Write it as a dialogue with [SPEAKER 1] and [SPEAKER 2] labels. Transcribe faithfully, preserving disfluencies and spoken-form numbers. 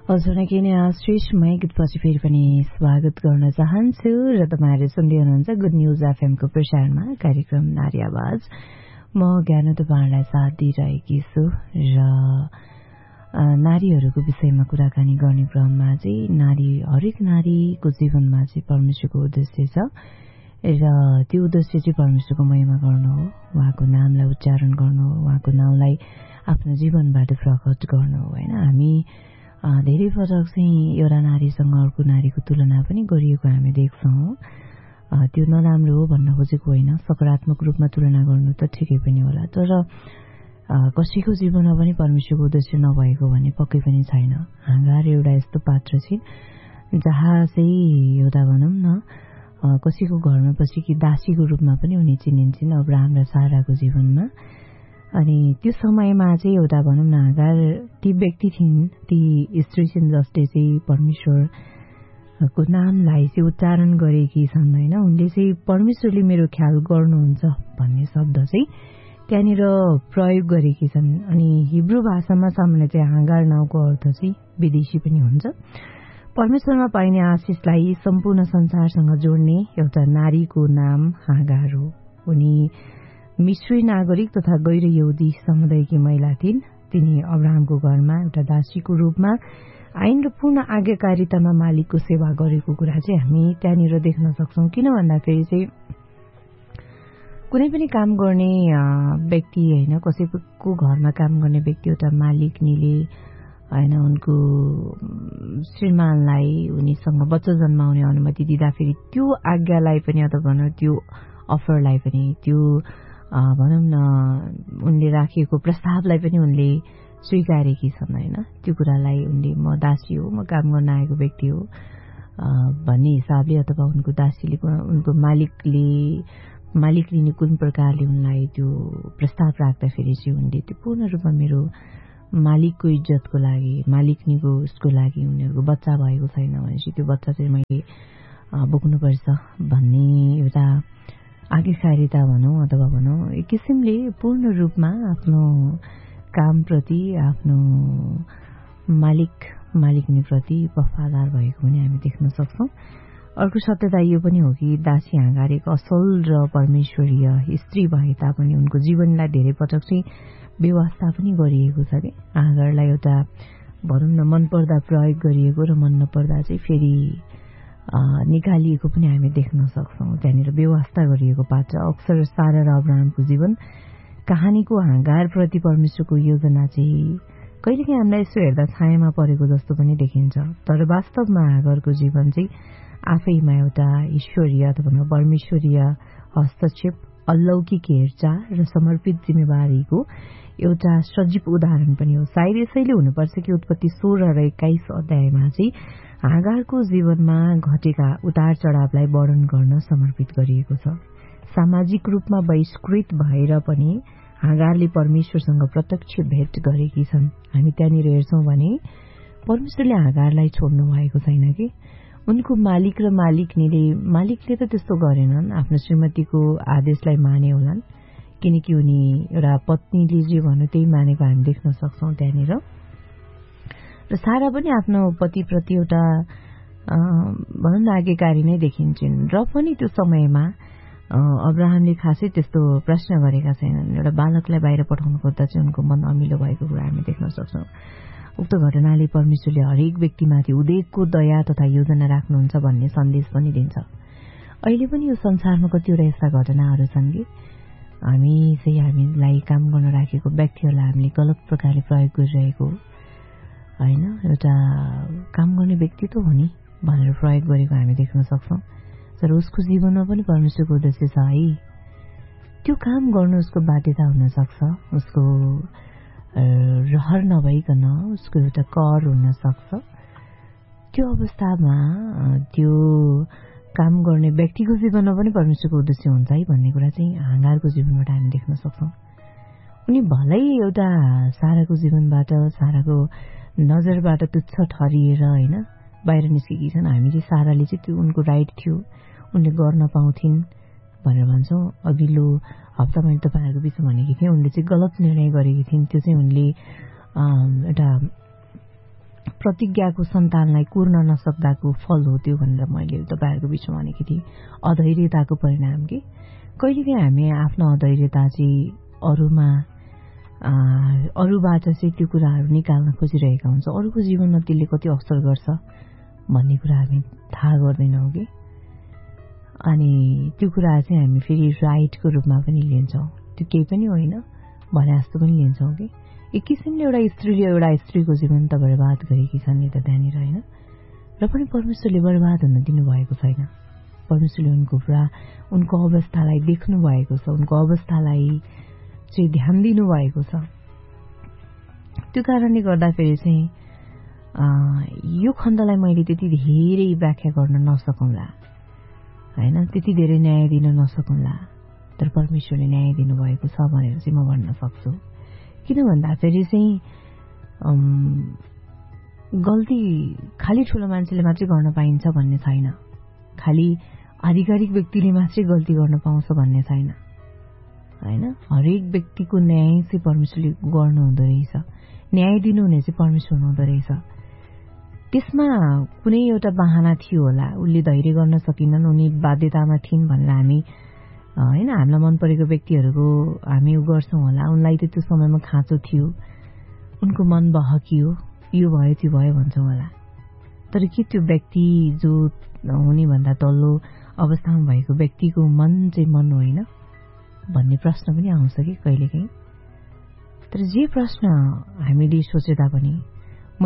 [SPEAKER 1] हजुर किन श्रेष्ठमय गीतपछि फेरि पनि स्वागत गर्न चाहन्छु र तपाईहरु सुन्दै हुनुहुन्छ गुड न्यूज एफएम को प्रसारणमा कार्यक्रम नारी आवाज। म ज्ञान तपाईहरुलाई साथ दिइरहेकी छु र नारीहरूको विषयमा कुराकानी गर्ने क्रममा चाहिँ नारी हरेक नारीको जीवनमा चाहिँ परमेश्वरको उद्देश्य छ र त्यो उद्देश्य चाहिँ परमेश्वरको महिमा गर्नु हो, उहाँको नामलाई उच्चारण गर्नु हो, उहाँको नामलाई आफ्नो जीवनबाट प्रकट गर्नु हो हैन। हामी धेरै पटक चाहिँ एउटा नारीसँग अर्को नारीको तुलना पनि गरिएको हामी देख्छौं। त्यो नराम्रो हो भन्न खोजेको होइन, सकारात्मक रूपमा तुलना गर्नु त ठिकै पनि होला, तर कसैको जीवनमा पनि परमेश्वरको उद्देश्य नभएको भने पक्कै पनि छैन। हागार एउटा यस्तो पात्र छिन् जहाँ चाहिँ एउटा भनौं न कसैको घरमा बसेकी दासीको रूपमा पनि उनी चिनिन्छन् अब्राहम र साराको जीवनमा। अनि त्यो समयमा चाहिँ एउटा भनौं न हागार ती व्यक्ति थिइन्, ती स्त्री छिन् जसले चाहिँ परमेश्वरको नामलाई चाहिँ उच्चारण गरेकी छन् हैन। उनले चाहिँ परमेश्वरले मेरो ख्याल गर्नुहुन्छ भन्ने शब्द चाहिँ त्यहाँनिर प्रयोग गरेकी छन्। अनि हिब्रू भाषामा सामान्यतया हागार नाउँको अर्थ चाहिँ विदेशी पनि हुन्छ। परमेश्वरमा पाइने आशिषलाई सम्पूर्ण संसारसँग जोड्ने एउटा नारीको नाम हागार हो। उनी मिश्री नागरिक तथा गैर यहुदी समुदायकी महिला थिइन्। तिनी अब्राहमको घरमा एउटा दासीको रूपमा आइन र पूर्ण आज्ञाकारितामा मालिकको सेवा गरेको कुरा चाहिँ हामी त्यहाँनिर देख्न सक्छौं। किन भन्दाखेरि चाहिँ कुनै पनि काम गर्ने व्यक्ति हैन, कसैको घरमा काम गर्ने व्यक्ति एउटा मालिकनीले हैन उनको श्रीमानलाई उनीसँग बच्चा जन्माउने अनुमति दिँदाखेरि त्यो आज्ञालाई पनि अथवा भनौं त्यो अफरलाई पनि त्यो भनौं न उनले राखेको प्रस्तावलाई पनि उनले स्वीकारेकी छन् हैन। त्यो कुरालाई उनले म दासी हो, म काम गर्न आएको व्यक्ति हो भन्ने हिसाबले अथवा उनको दासीले उनको मालिकले मालिकले कुन प्रकारले उनलाई त्यो प्रस्ताव राख्दाखेरि चाहिँ उनले त्यो पूर्ण रूपमा मेरो मालिकको इज्जतको लागि, मालिकनीको उसको लागि उनीहरूको बच्चा भएको छैन भनेपछि त्यो बच्चा चाहिँ मैले बोक्नुपर्छ भन्ने एउटा आज्ञाकारिता भनौं अथवा भनौं एक किसिमले पूर्ण रूपमा आफ्नो कामप्रति, आफ्नो मालिक मालिकनी प्रति वफादार भएको पनि हामी देख्न सक्छौं। अर्को सत्यता यो पनि हो कि दासी हागार एक असल र परमेश्वरीय स्त्री भए तापनि उनको जीवनलाई धेरै पटक चाहिँ व्यवस्था पनि गरिएको छ कि हागारलाई एउटा भनौं न मनपर्दा प्रयोग गरिएको र मन नपर्दा चाहिँ फेरि निकालिएको पनि हामी देख्न सक्छौं। त्यहाँनिर व्यवस्था गरिएको पात्र अक्सर सारा र अब्राहमको जीवन कहानीको हागार प्रति परमेश्वरको योजना चाहिँ कहिलेकाहीँ हामीलाई यसो हेर्दा छायामा परेको जस्तो पनि देखिन्छ, तर वास्तवमा हागारको जीवन चाहिँ आफैमा एउटा ईश्वरीय अथवा परमेश्वरीय हस्तक्षेप, अलौकिक हेरचाह र समर्पित जिम्मेवारीको एउटा सजीव उदाहरण पनि हो। सायद यसैले हुनुपर्छ कि उत्पत्ति सोह्र र एक्काइस अध्यायमा चाहिँ हागारको जीवनमा घटेका उतार चढावलाई वर्णन गर्न समर्पित गरिएको छ। सामाजिक रूपमा बहिष्कृत भएर पनि हागारले परमेश्वरसँग प्रत्यक्ष भेट गरेकी छन्। हामी त्यहाँनिर हेर्छौं भने परमेश्वरले हागारलाई छोड्नु भएको छैन कि उनको मालिक र मालिकनीले मालिकले त त्यस्तो गरेनन्, आफ्नो श्रीमतीको आदेशलाई माने होलान् किनकि उनी एउटा पत्नीले जे भन्नु त्यही मानेको हामी देख्न सक्छौं त्यहाँनिर। र सारा पनि आफ्नो पतिप्रति एउटा भनौं न आज्ञाकारी नै देखिन्छन् र पनि त्यो समयमा अब्राहमले खासै त्यस्तो प्रश्न गरेका छैनन्। एउटा बालकलाई बाहिर पठाउनु खोज्दा चाहिँ उनको मन अमिलो भएको कुरा हामी देख्न सक्छौं। उक्त घटनाले परमेश्वरले हरेक व्यक्तिमाथि उदेकको दया तथा योजना राख्नुहुन्छ भन्ने सन्देश पनि दिन्छ। अहिले पनि यो संसारमा कतिवटा यस्ता घटनाहरू छन् कि हामी चाहिँ हामीलाई काम गर्न राखेको व्यक्तिहरूलाई हामीले गलत प्रकारले प्रयोग गरिरहेको हैन, एउटा काम गर्ने व्यक्ति त हो नि भनेर प्रयोग गरेको हामी देख्न सक्छौं। तर उसको जीवनमा पनि परमेश्वरको उद्देश्य छ है, त्यो काम गर्नु उसको बाध्यता हुन सक्छ, उसको रहर नभइकन उसको एउटा कर हुन सक्छ। त्यो अवस्थामा त्यो काम गर्ने व्यक्तिको जीवनमा पनि परमेश्वरको उद्देश्य हुन्छ है भन्ने कुरा चाहिँ हागारको जीवनबाट हामी देख्न सक्छौं। उनी भलै एउटा साराको जीवनबाट, साराको नजरबाट तुच्छ ठहरिएर हैन बाहिर निस्केकी छन्। हामी चाहिँ साराले चाहिँ त्यो उनको राइट थियो, उनले गर्न पाउँथिन् भनेर भन्छौं। अघिल्लो हप्ता मैले तपाईहरुको बिचमा भनेकी थिएँ उनले चाहिँ गलत निर्णय गरेकी थिइन्। त्यो चाहिँ उनले एउटा प्रतिज्ञाको सन्तानलाई कुर्न नसक्दाको फल हो त्यो भनेर मैले तपाईँहरूको बिचमा भनेकी थिएँ। अधैर्यताको परिणाम कि कहिलेकाहीँ हामी आफ्नो अधैर्यता चाहिँ अरूमा अरूबाट चाहिँ त्यो कुराहरू निकाल्न खोजिरहेका हुन्छौँ। अरूको जीवनमा त्यसले कति असर गर्छ भन्ने कुरा हामी थाहा गर्दैनौँ कि अनि त्यो कुरा चाहिँ हामी फेरि राइटको रूपमा पनि लिन्छौँ। त्यो केही पनि होइन भने जस्तो पनि लिन्छौँ कि एक किसिमले एउटा स्त्रीले एउटा स्त्रीको जीवन त बर्बाद गरेकी छन् यता त्यहाँनिर होइन, र पनि परमेश्वरले बर्बाद हुन दिनुभएको छैन। परमेश्वरले उनको पुरा उनको अवस्थालाई देख्नु भएको छ, उनको अवस्थालाई चाहिँ ध्यान दिनुभएको छ। त्यो कारणले गर्दाखेरि चाहिँ यो खण्डलाई मैले त्यति धेरै व्याख्या गर्न नसकौँला होइन, त्यति धेरै न्याय दिन नसकौँला, तर परमेश्वरले न्याय दिनुभएको छ भनेर चाहिँ म भन्न सक्छु। किन भन्दाखेरि चाहिँ गल्ती खालि ठुलो मान्छेले मात्रै गर्न पाइन्छ भन्ने छैन, खालि आधिकारिक व्यक्तिले मात्रै गल्ती गर्न पाउँछ भन्ने छैन होइन। हरेक व्यक्तिको न्याय चाहिँ परमेश्वरले गर्नुहुँदो रहेछ, न्याय दिनुहुने चाहिँ परमेश्वर हुँदो रहेछ। त्यसमा कुनै एउटा बहाना थियो होला, उसले धैर्य गर्न सकिनन्, उनी बाध्यतामा थिइन् भनेर हामी होइन हामीलाई मन परेको व्यक्तिहरूको हामी उ गर्छौँ होला। उनलाई त त्यो समयमा खाँचो थियो, उनको मन बहकियो, यो भयो त्यो भयो भन्छौँ होला। तर के त्यो व्यक्ति जो हुनेभन्दा तल्लो अवस्थामा भएको व्यक्तिको मन चाहिँ मन होइन भन्ने प्रश्न पनि आउँछ कि कहिलेकाहीँ। तर जे प्रश्न हामीले सोचे तापनि